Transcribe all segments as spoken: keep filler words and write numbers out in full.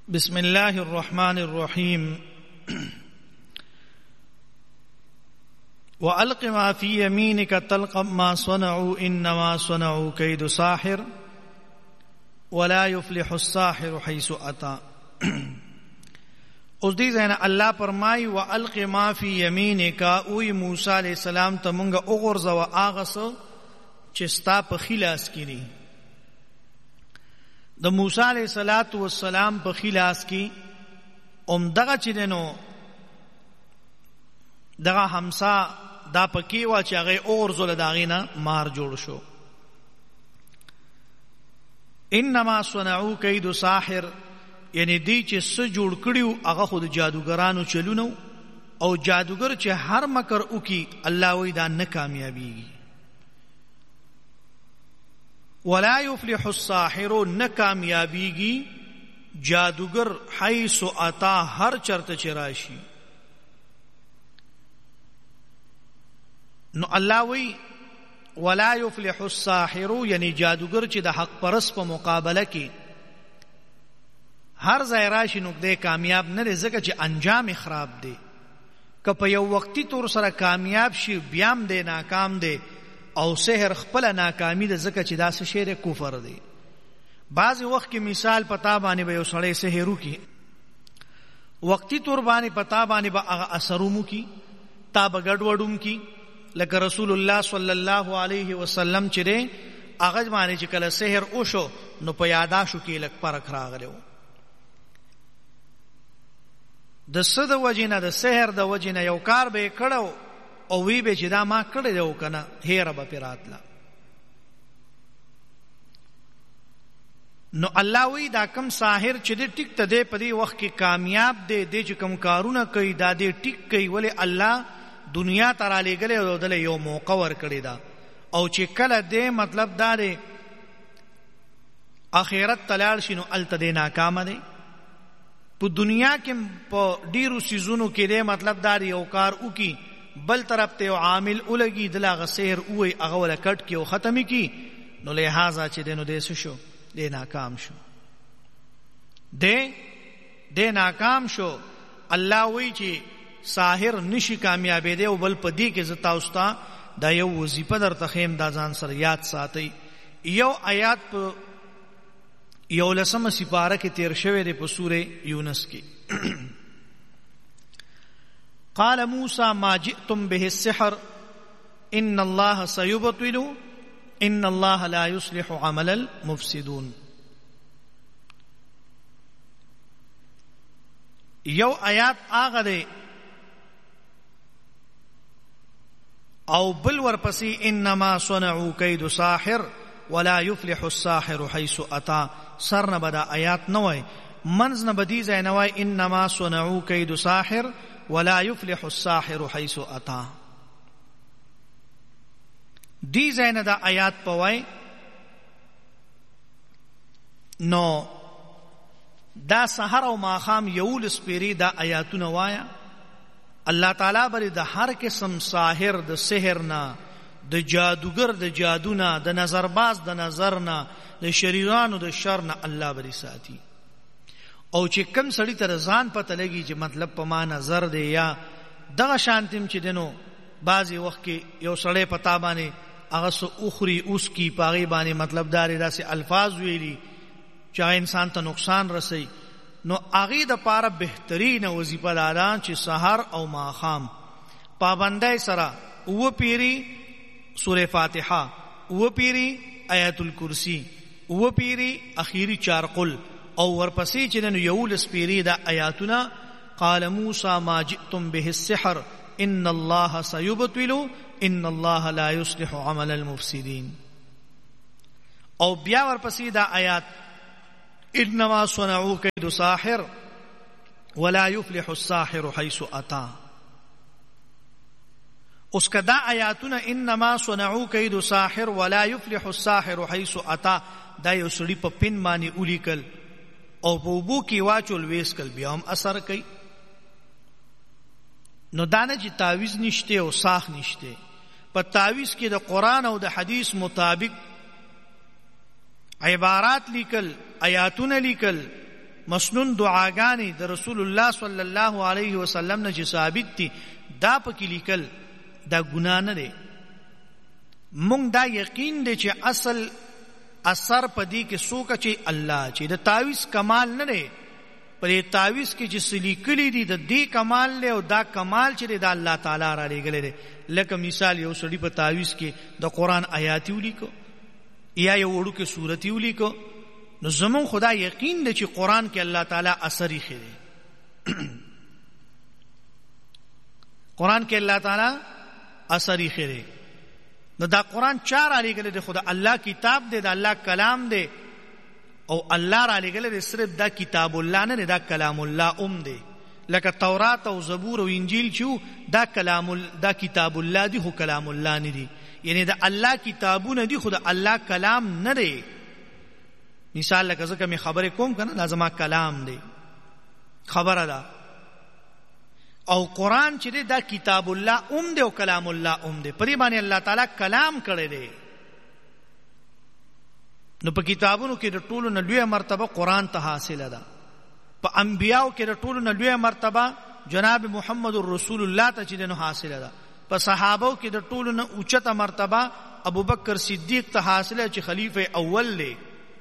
بسم الله الرحمن الرحيم وألق ما في يمينك تلقف ما صنعوا إنما صنعوا كيد ساحر ولا يفلح الساحر حيث أتى. اس دی زینا اللہ فرمائی وَأَلْقِ مَا فِي يَمِينِكَ اوی موسیٰ علیہ السلام تا منگا اغرز و آغس چستا پا خلاس کی دی. دا موسیٰ علیہ السلام پا خلاس کی ام دغا چی دنو دغا حمسا دا پا کیوا چی اغی اغرز و لداغینا مار جوڑ شو. انما صنعو کید ساحر یعنی دی چې څه جوړ کړیو هغه خود جادوګرانو چلونو او جادوګر چې هر مکر وکي الله وی دا نه کامیابیږي. ولا يفلح الساحر نه کامیابیږي جادوګر حيث اتا هر چرته چراشي. نو الله وی ولا يفلح الساحر یعنی جادوګر چې د حق پرس په مقابله کې هر ځای راشي نو دې کامیاب نه دی ځکه چې انجام خراب دی. که په یو وختي طور سره کامیاب شي بیا هم دی ناکام دی او سحر خپله ناکامي ده ځکه چې دا څه شی دی کفر دی. بعضې وخت کې مثال پتا باندې به یو سړی سحر وکړي وختي طور باندې پتا باندې به هغه اثر هم وکړي تا به ګډوډ هم کړي لکه رسول الله صلی الله علیه وسلم چې دی هغه باندې چې کله سحر وشو نو په یاداشو کې لږ فرق راغلی و. د څه د وجې نه د سحر د وجې نه یو کار به یې کړی او وی به چې دا ما کړی دی او که نه هیره به پرې راتله. نو الله وی دا کم ساحر چې دی ټیک ته دی په دې وخت کې کامیاب دی دی چې کم کارونه کوي دا دی ټیک کوي ولې الله دنیا ته رالیږلی او دله یو موقع ورکړې ده او چې کله دی مطلب دا دی آخرت ته لاړ شي نو هلته دی ناکامه دی. په دنیا کې په ډیرو سیزونو کې دی مطلب دا یو کار وکي بل طرف ته یو عامل ولګي دله هغه سحر ووایي هغه وله کټ کړي او ختم یې کړي نو لہذا چې دی نو دی څه شو دی ناکام شو دی دی ناکام شو. الله وایي چې ساحر نشي کامیابېدی او بل په دې کې زه تاسو ته دا یو وظیفه درته ښیم دا ځان سره یاد ساتئ. یو آیات په یو لسمه سپاره کې تیر شوی دی په سوره یونس کې قال موسى ما جئتم به السحر ان الله سيبطل ان الله لا يصلح عمل المفسدون. یو آیات آغا دی او بل ورپسې انما صنعوا كيد ساحر ولا يفلح الساحر حيث اتى. سر نه بدا آیات نه وای منځ نه بدی ځای نه وای انما صنعوا كيد ساحر ولا يفلح الساحر حيث اتى. دی ځای نه دا آیات پوای نو دا سحر او ماخام یولس پیری دا آیاتونه وایا الله تعالی بری د هر قسم ساحر د سحر نه د جادوګر د جادونا د نظرباز د نظرنا د شریرانو د شر نه الله بری ساتي. او چې کم سړی تر ځان پته لګي چې مطلب په ما نظر دی یا دغه شانتیم چې دینو بعضی وخت کې یو سړی پتا باندې هغه سو اخري اوس کی پاغي باندې مطلب داري داسې الفاظ ویلي چې انسان ته نقصان رسي نو هغه د پاره بهترین وظیفه داران چې سحر او ماخام پابندۍ سره او پیری سورہ فاتحه او پیری آیت الکرسی او پیری اخیری چار قل او ورپسې چې نو یولس پیری دا آیاتونه قال موسى ما جئتم به السحر ان الله سيبطل ان الله لا يصلح عمل المفسدين. او بیا ورپسې دا آیات انما صنعوا كيد ساحر ولا يفلح الساحر حيث اتى. اس کا دا آیاتونه انما صنعوا كيد ساحر ولا يفلح الساحر حيث اتى دا یو سړي په پن باندې ولیکل او په اوبو کې واچول ویس کل بیا هم اثر کوي. نو دانه چې تعویز نشته او ساخ نشته په تعویز کې د قرآن او د حدیث مطابق عبارات لیکل آیاتونه لیکل مسنون دعاګانې د رسول الله صلی الله علیه وسلم نه چې ثابت دي دا پکې لیکل دا ګناه نه دی. مونږ دا یقین دی چې اصل اثر پدې کې څوک چې الله چې د تعویذ کمال نه دی، پرې تعویذ کې چې سلیکلی دي د دې کمال له او دا کمال چې د الله تعالی را لګل دي. لکه مثال یو سړي په تعویذ کې د قران آیات ولیکو یا یو وړو کې سورت ولیکو، نو زمون خدا یقین دی چې قران کې الله تعالی اثر یې خېږي. قران کې الله تعالی اثر یې خېږي. نو دا قران چار علی گله دی، خدا الله کتاب دی، دا الله کلام دی، او الله را لګل دی صرف دا کتاب الله نه، دا کلام الله اوم دی. لکه تورات او زبور او انجیل چې دا کلام دا کتاب الله دی، خو کلام الله نه دی. یعنی دا الله کتابونه دی، خدا الله کلام نه دی. مثال لکه ځکه می خبره کوم کنه لازم کلام دی خبره ده. او قران چې دا کتاب الله اوم دی او کلام الله اوم دی، پرې باندې الله تعالی کلام کړی دی. نو په کتابونو کې د ټولو نه لویه مرتبه قران ته حاصله ده. په انبیاو کې د ټولو نه لویه مرتبه جناب محمد رسول الله ته چې نو حاصله ده. په صحابو کې د ټولو نه اوچته مرتبه ابوبکر صدیق ته حاصله چې خلیفہ اول دی.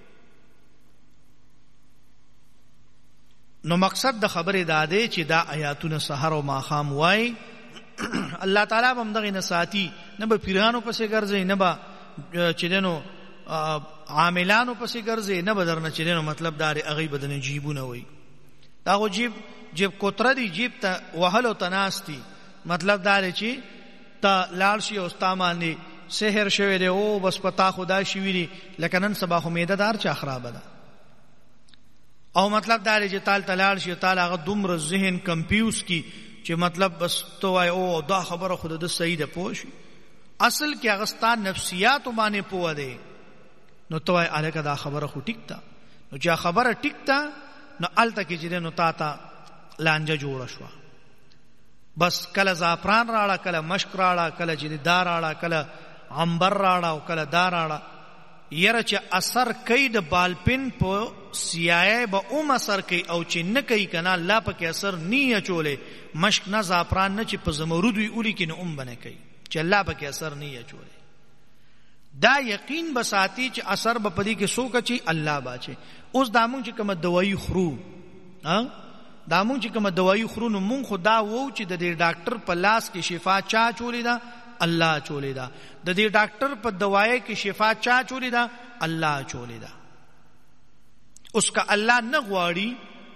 نو مقصد د خبره دا دی چې دا آیاتونه سحر او ماخام وای الله تعالی هم دغه نه ساتي، نه به پیرانو پسې ګرځي، نه به چې دنو عاملانو پسې ګرځي، نه به درنه چې دنو مطلب دار هغه بدن جیبونه وای. دا خو جیب جیب کوتره دی، جیب ته وهلو تناستی، مطلب دار چې تا لال شي او استامانی سحر شوی دی او بس پتا خدا شوی دی، لکه نن سبا خو میده دار چا خراب ده. او مطلب دا لري چې تال تلال شي تعالی هغه دومره ذهن کمپیوز کی چې مطلب بس تو وای او دا خبره خود د صحیح ده پوه شي. اصل کې هغه ستاسو نفسیات باندې پوه دی. نو تو وای الکه دا خبره خو ټیک تا، نو چې خبره ټیک تا نو الته کې چې نو تا تا لانجه جوړ شو. بس کله زعفران راړه، کله مشک راړه، کله چې دار راړه، کله عنبر راړه او کله دار راړه. یره چې اثر کوي د بالپن په سیاه به اوم اثر کوي، او چې نه کوي کنه الله پکې اثر نه چولې. مشک نه زعفران نه چې په زمرود وی اولی کې نه اوم بنه کوي چې الله پکې اثر نه چولې. دا یقین بساتی چې اثر به پدې کې سوکه چې الله باچه. اوس دامون چې کوم دوايي خورو، ها دامون چې کوم دوايي خورو، نو مونږ خدا وو چې د دې ډاکټر په لاس کې شفا چا چولې ده؟ الله چولې ده. د دې ډاکټر په دوايي کې شفا چا چولې ده؟ الله چولې ده. اوس کا الله نه غواړي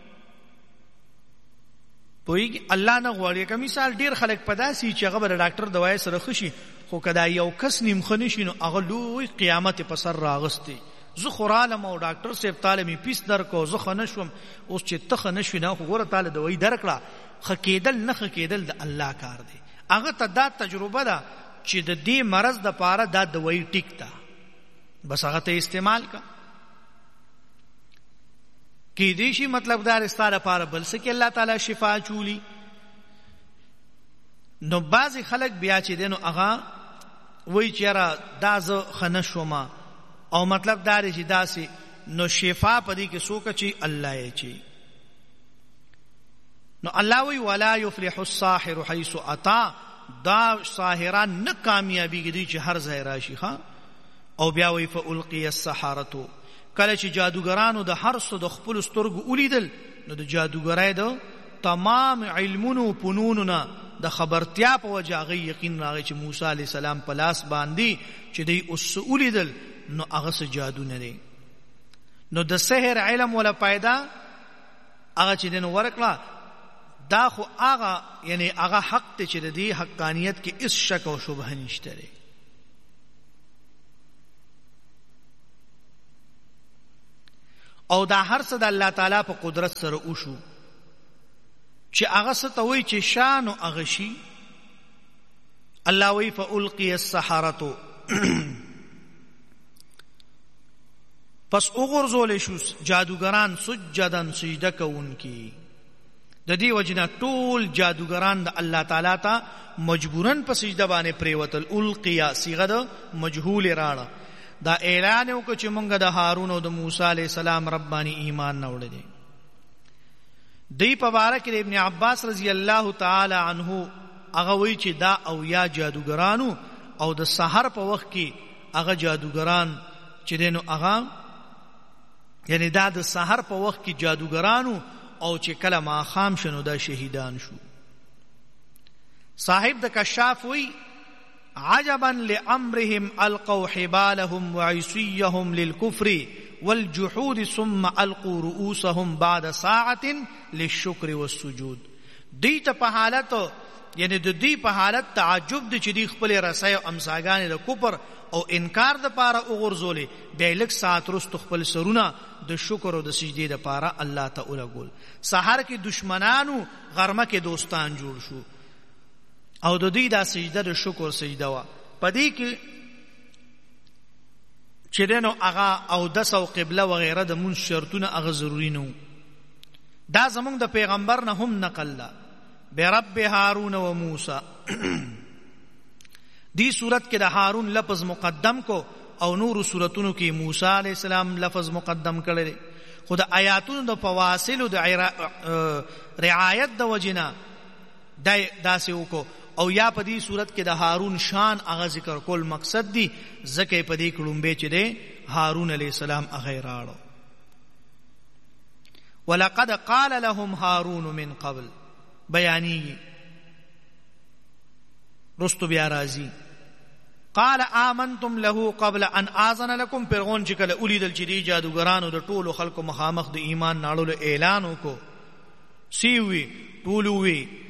پوي الله نه غواړي. که مثال ډیر خلک پداسي چې هغه د ډاکټر دوايي سره خوشي، خو کدا یو کس نیم خني شي نو هغه لوی قیامت په سر راغستي. زه خورالم او ډاکټر صاحب تعالی می پیس درکو، زه خنشوم. اوس چې ته خنشوي نه خو غوړه تعالی دوايي درکړه. خکېدل نه خکېدل د الله کار دی. هغه ته دا تجربه ده چې د دې مرض د پاره دا دوايي ټیک ده، بس هغه ته استعمال کا. کې دې شي مطلب دا ستاره لپاره بل څه کې الله تعالی شفا چولی. نو بعضی خلک بیا چې دینو هغه وای چې را دا ز خنشوما، او مطلب دا لري چې داسې نو شفا پدې کې سوکه چې الله یې چی. نو الله وی ولا يفلح الساحر حيث اتى، دا ساحران نه کامیابی دي چې هر ځای راشي. ها او بیا وی فالقي السحرة، کله چې جادوګرانو د هر څه د خپل سترګو ولیدل، نو د جادوګرای د تمام علمونو فنونونه د خبرتیا په وجه هغه یقین راغی چې موسی علی السلام په لاس باندې چې دی اوس ولیدل نو هغه څه جادو نه دی. نو د سحر علم ولا پیدا هغه چې دین ورکړه، دا خو هغه یعنی هغه حق ته چې د دې حقانیت کې اس شک او شبهه نشته لري. او دا هر څه د الله تعالی په قدرت سره وشو چې هغه څه ته وایي چې شان او هغه شي. الله وی فالقي السحرة، پس وګرځول شو جادوګران سجدن سجده کوونکی. د دې وجنه ټول جادوګران د الله تعالی ته مجبورن په سجده باندې پریوتل. القیا صيغه د مجهول راړه. دا اعلان وکړ چې مونږ د هارون او د موسی علی السلام رب باندې ایمان نه وړل دي. دی په باره کې ابن عباس رضی الله تعالی عنه هغه وی چې دا او یا جادوګرانو او د سحر په وخت کې هغه جادوګران چې دینو هغه یعنی دا د سحر په وخت کې جادوګرانو او چې کله ما خام شنو دا شهیدان شو. صاحب د کشاف وی عجبا لامرهم القوا حبالهم وعصيهم للكفر والجحود ثم القوا رؤوسهم بعد ساعه للشكر والسجود. دی ته په حالت یعنی د دې په حالت تعجب د چې دی خپل رسای او امساګان د کفر او انکار د پاره وګرځولې به لک سات رست خپل سرونه د شکر او د سجدي د پاره الله تعالی ګول. سحر کې دشمنانو غرمه کې دوستان جوړ شو او د دې د سجده د شکر سجده وا پدې کې چې دنو هغه او د سو قبله و غیره د مون شرطونه هغه ضروری نو. دا زمونږ د پیغمبر نه هم نقل ده برب هارون و موسی. دی صورت کې د هارون لفظ مقدم کو او نور صورتونو کې موسی علیہ السلام لفظ مقدم کړل. خود آیاتونو د فواصل د رعایت د وجنا دای داسې وکړو او یا په دې صورت کې د هارون شان هغه ذکر کول مقصد دی ځکه په دې کلمبه چې دی هارون علیہ السلام هغه راړو. ولقد قال لهم هارون من قبل بیانی رستو بیا راضی قال آمنتم له قبل ان آذن لكم. پیغون چې کله اولیدل چې دی جادوګرانو د ټولو خلکو مخامخ د ایمان ناړلو اعلان وکړو سی وی ټولو وی